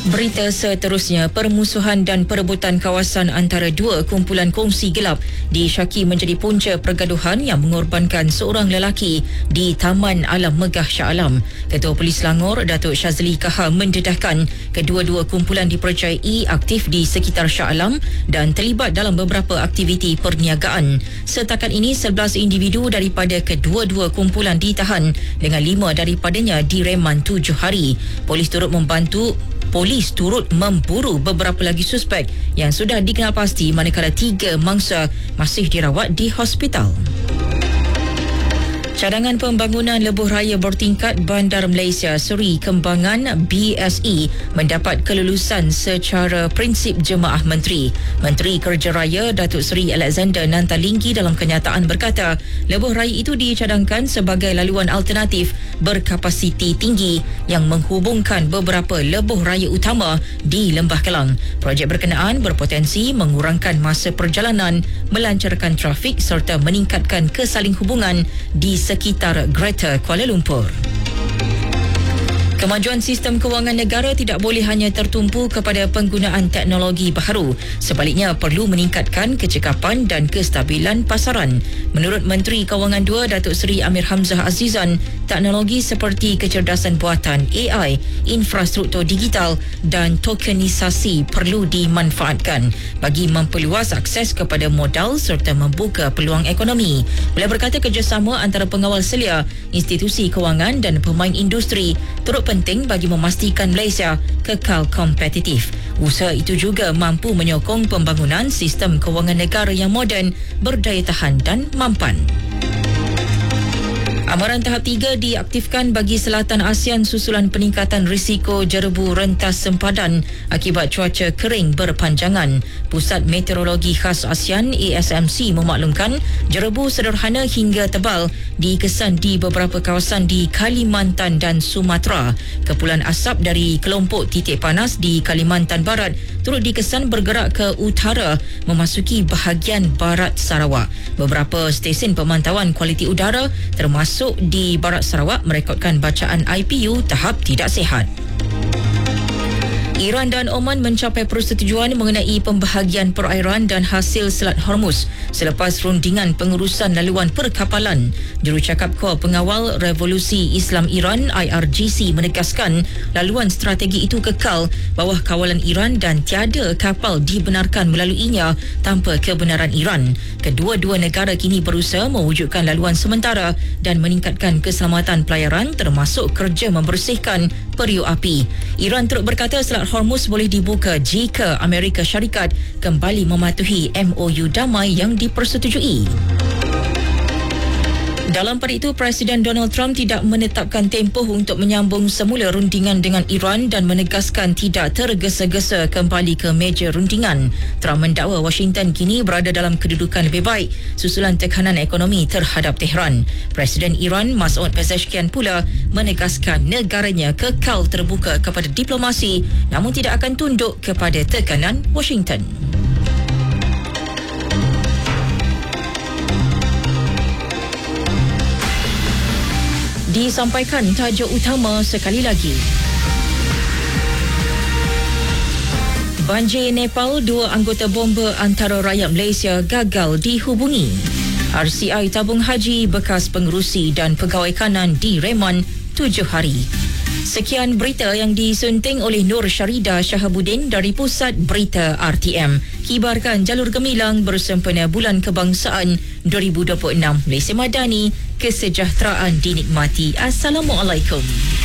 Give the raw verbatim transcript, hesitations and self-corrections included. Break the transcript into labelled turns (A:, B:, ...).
A: Berita seterusnya, permusuhan dan perebutan kawasan antara dua kumpulan kongsi gelap disyaki menjadi punca pergaduhan yang mengorbankan seorang lelaki di Taman Alam Megah Shah Alam. Ketua Polis Selangor, Datuk Shazli Kaha mendedahkan kedua-dua kumpulan dipercayai aktif di sekitar Shah Alam dan terlibat dalam beberapa aktiviti perniagaan. Setakat ini, sebelas individu daripada kedua-dua kumpulan ditahan dengan lima daripadanya direman tujuh hari. Polis turut membantu Polis turut memburu beberapa lagi suspek yang sudah dikenal pasti, manakala tiga mangsa masih dirawat di hospital. Cadangan pembangunan lebuh raya bertingkat Bandar Malaysia Seri Kembangan B S E mendapat kelulusan secara prinsip Jemaah Menteri. Menteri Kerja Raya Datuk Seri Alexander Nantalinggi dalam kenyataan berkata, lebuh raya itu dicadangkan sebagai laluan alternatif berkapasiti tinggi yang menghubungkan beberapa lebuh raya utama di Lembah Kelang. Projek berkenaan berpotensi mengurangkan masa perjalanan, melancarkan trafik serta meningkatkan kesaling hubungan di sekitar Greater Kuala Lumpur. Kemajuan sistem kewangan negara tidak boleh hanya tertumpu kepada penggunaan teknologi baharu. Sebaliknya, perlu meningkatkan kecekapan dan kestabilan pasaran. Menurut Menteri Kewangan dua, Datuk Seri Amir Hamzah Azizan, teknologi seperti kecerdasan buatan A I, infrastruktur digital dan tokenisasi perlu dimanfaatkan bagi memperluas akses kepada modal serta membuka peluang ekonomi. Beliau berkata kerjasama antara pengawal selia, institusi kewangan dan pemain industri turut penting bagi memastikan Malaysia kekal kompetitif. Usaha itu juga mampu menyokong pembangunan sistem kewangan negara yang moden, berdaya tahan dan mampan. Amaran tahap tiga diaktifkan bagi selatan ASEAN susulan peningkatan risiko jerebu rentas sempadan akibat cuaca kering berpanjangan. Pusat Meteorologi Khas ASEAN A S M C memaklumkan jerebu sederhana hingga tebal dikesan di beberapa kawasan di Kalimantan dan Sumatera. Kepulan asap dari kelompok titik panas di Kalimantan Barat turut dikesan bergerak ke utara memasuki bahagian barat Sarawak. Beberapa stesen pemantauan kualiti udara termasuk di Barat Sarawak merekodkan bacaan I P U tahap tidak sihat. Iran dan Oman mencapai persetujuan mengenai pembahagian perairan dan hasil Selat Hormuz selepas rundingan pengurusan laluan perkapalan. Jurucakap Kor Pengawal Revolusi Islam Iran I R G C menegaskan laluan strategi itu kekal bawah kawalan Iran dan tiada kapal dibenarkan melaluinya tanpa kebenaran Iran. Kedua-dua negara kini berusaha mewujudkan laluan sementara dan meningkatkan keselamatan pelayaran termasuk kerja membersihkan periuk api. Iran turut berkata Selat Hormuz boleh dibuka jika Amerika Syarikat kembali mematuhi M O U damai yang dipersetujui. Dalam pada itu, Presiden Donald Trump tidak menetapkan tempoh untuk menyambung semula rundingan dengan Iran dan menegaskan tidak tergesa-gesa kembali ke meja rundingan. Trump mendakwa Washington kini berada dalam kedudukan lebih baik susulan tekanan ekonomi terhadap Tehran. Presiden Iran Masoud Pezeshkian pula menegaskan negaranya kekal terbuka kepada diplomasi namun tidak akan tunduk kepada tekanan Washington. Disampaikan tajuk utama sekali lagi. Banjir Nepal, dua anggota bomba antara rakyat Malaysia gagal dihubungi. R C I tabung haji bekas pengerusi dan pegawai kanan direman tujuh hari. Sekian berita yang disunting oleh Nur Syarida Shahabuddin dari Pusat Berita R T M. Kibarkan jalur gemilang bersempena Bulan Kebangsaan dua ribu dua puluh enam. Malaysia Madani, kesejahteraan dinikmati. Assalamualaikum.